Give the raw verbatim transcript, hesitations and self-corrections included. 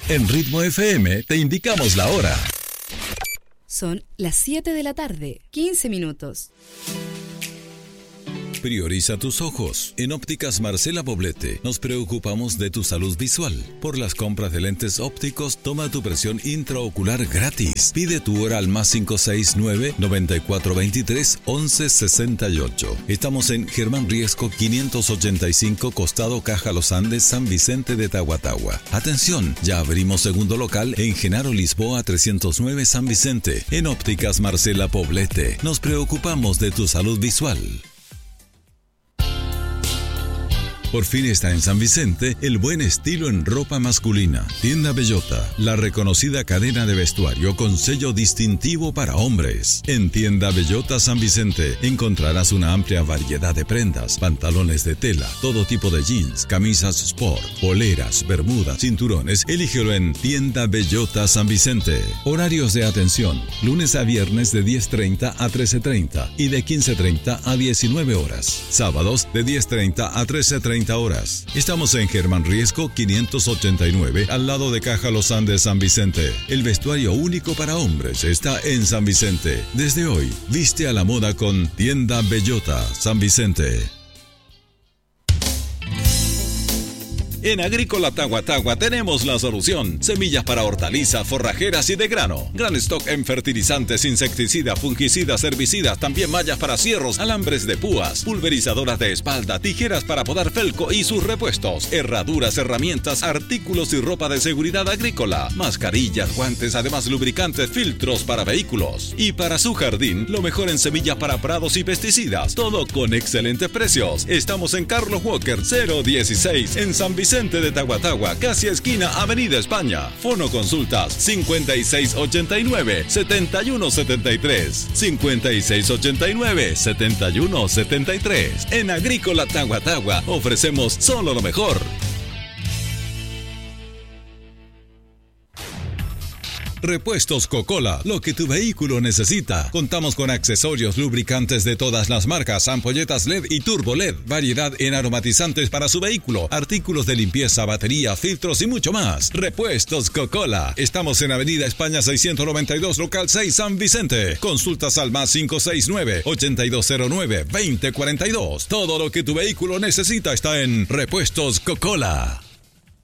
En Ritmo F M te indicamos la hora. Son las siete de la tarde, quince minutos. Prioriza tus ojos. En Ópticas Marcela Poblete nos preocupamos de tu salud visual. Por las compras de lentes ópticos, toma tu presión intraocular gratis. Pide tu hora al más cinco seis nueve, nueve cuatro dos tres, once sesenta y ocho. Estamos en Germán Riesco quinientos ochenta y cinco, costado Caja Los Andes, San Vicente de Tahuatahua. Atención, ya abrimos segundo local en Genaro Lisboa trescientos nueve, San Vicente. En Ópticas Marcela Poblete nos preocupamos de tu salud visual. Por fin está en San Vicente el buen estilo en ropa masculina. Tienda Bellota, la reconocida cadena de vestuario con sello distintivo para hombres. En Tienda Bellota San Vicente encontrarás una amplia variedad de prendas, pantalones de tela, todo tipo de jeans, camisas sport, poleras, bermudas, cinturones. Elígelo en Tienda Bellota San Vicente. Horarios de atención, lunes a viernes de diez treinta a trece treinta y de quince treinta a diecinueve horas. Sábados de diez treinta a trece treinta horas. Estamos en Germán Riesco quinientos ochenta y nueve, al lado de Caja Los Andes, San Vicente. El vestuario único para hombres está en San Vicente. Desde hoy, viste a la moda con Tienda Bellota San Vicente. En Agrícola Tahuatahua tenemos la solución. Semillas para hortalizas, forrajeras y de grano. Gran stock en fertilizantes, insecticidas, fungicidas, herbicidas, también mallas para cierros, alambres de púas, pulverizadoras de espalda, tijeras para podar felco y sus repuestos, herraduras, herramientas, artículos y ropa de seguridad agrícola, mascarillas, guantes, además lubricantes, filtros para vehículos. Y para su jardín, lo mejor en semillas para prados y pesticidas. Todo con excelentes precios. Estamos en Carlos Walker cero dieciséis en San Vicente de Tahuatahua, casi esquina Avenida España. Fono consultas cincuenta y seis ochenta y nueve, setenta y uno setenta y tres. cincuenta y seis ochenta y nueve, setenta y uno setenta y tres. En Agrícola Tahuatahua ofrecemos solo lo mejor. Repuestos Coca-Cola, lo que tu vehículo necesita. Contamos con accesorios, lubricantes de todas las marcas, ampolletas L E D y turbo L E D, variedad en aromatizantes para su vehículo, artículos de limpieza, batería, filtros y mucho más. Repuestos Coca-Cola. Estamos en Avenida España seiscientos noventa y dos, local seis, San Vicente. Consultas al más cinco seis nueve, ocho dos cero nueve, dos cero cuatro dos. Todo lo que tu vehículo necesita está en Repuestos Coca-Cola.